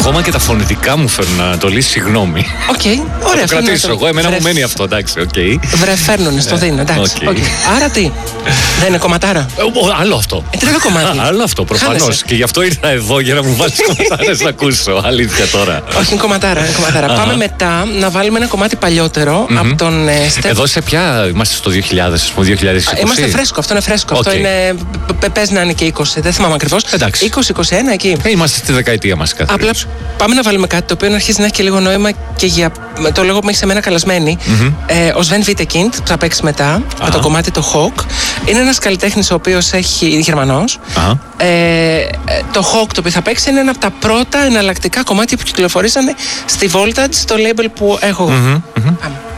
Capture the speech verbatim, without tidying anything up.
Ακόμα και τα φωνητικά μου φέρνουν Ανατολή, συγγνώμη. Οκ, okay, ωραία. Θα το κρατήσω εγώ, εμένα Βρε... μου μένει αυτό, εντάξει, οκ. Okay. Βρε, φέρνουνε, στο δίνω, εντάξει. Okay. Okay. Άρα τι, δεν είναι κομματάρα. Ε, άλλο αυτό. Ε, τρέχει κομμάτι. Άλλο αυτό, προφανώς. Και γι' αυτό ήρθα εδώ για να μου βάλεις κομματάρες να ακούσω. Αλήθεια τώρα. Όχι, είναι κομματάρα. Είναι κομματάρα. Πάμε μετά να βάλουμε ένα κομμάτι παλιότερο mm-hmm. από τον ε, Στεφ. Εδώ σε ποια είμαστε στο δύο χιλιάδες, ας πούμε, δύο χιλιάδες είκοσι. Είμαστε φρέσκο, αυτό είναι φρέσκο. Okay. Αυτό είναι. Πες να είναι και είκοσι, δεν θυμάμαι ακριβώς. είκοσι είκοσι ένα εκεί. Ε, είμαστε στη δεκαετία μας κάθε. Απλά πάμε να βάλουμε κάτι το οποίο αρχίζει να έχει και λίγο νόημα και για το λόγο που έχει σε μένα καλεσμένη. Mm-hmm. Ε, ο Sven Vitekindh που θα παίξει μετά uh-huh. με το κομμάτι το Hawk. Είναι ένας καλλιτέχνης ο οποίος έχει Γερμανός. Uh-huh. Ε, το Hawk το οποίο θα παίξει είναι ένα από τα πρώτα εναλλακτικά κομμάτια που κυκλοφορήσανε στη Voltage, το label που έχω. Mm-hmm. Mm-hmm. Πάμε.